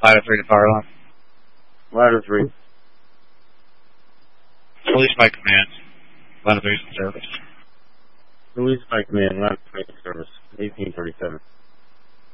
Ladder 3 to power line. Ladder 3. Police by command. Ladder 3 is in service. Police by command, ladder 3 service, 1837.